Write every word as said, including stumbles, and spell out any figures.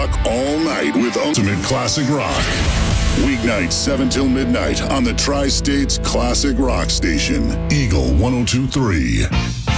rock all night with Ultimate Classic Rock. Weeknights seven till midnight on the Tri-States Classic Rock Station, Eagle one oh two point three.